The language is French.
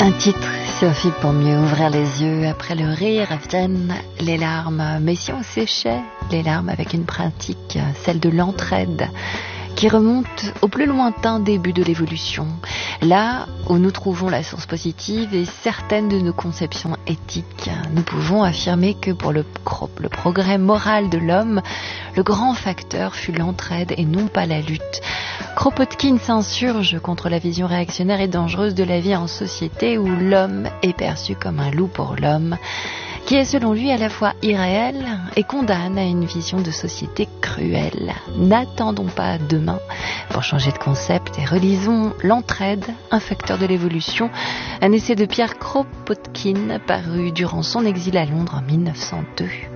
Un titre, Sophie, pour mieux ouvrir les yeux. Après le rire viennent les larmes. Mais si on séchait les larmes avec une pratique, celle de l'entraide, qui remonte au plus lointain début de l'évolution, là où nous trouvons la source positive et certaines de nos conceptions éthiques, nous pouvons affirmer que pour le progrès moral de l'homme, le grand facteur fut l'entraide et non pas la lutte. Kropotkin s'insurge contre la vision réactionnaire et dangereuse de la vie en société où l'homme est perçu comme un loup pour l'homme, qui est selon lui à la fois irréel et condamne à une vision de société cruelle. N'attendons pas demain pour changer de concept et relisons L'entraide, un facteur de l'évolution, un essai de Pierre Kropotkin paru durant son exil à Londres en 1902.